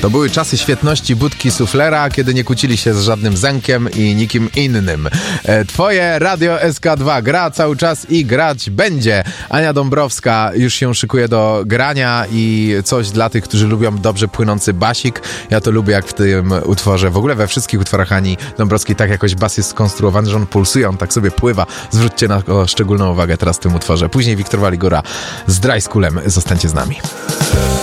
To były czasy świetności Budki Suflera, kiedy nie kłócili się z żadnym Zenkiem i nikim innym. Twoje Radio SK2 gra cały czas i grać będzie. Ania Dąbrowska już się szykuje do grania i coś dla tych, którzy lubią dobrze płynący basik. Ja to lubię, jak w tym utworze, w ogóle we wszystkich utworach Ani Dąbrowskiej tak jakoś bas jest skonstruowany, że on pulsuje, on tak sobie pływa. Zwróćcie na to szczególną uwagę teraz w tym utworze. Później Wiktor Waligura z Dry Schoolem. Zostańcie z nami.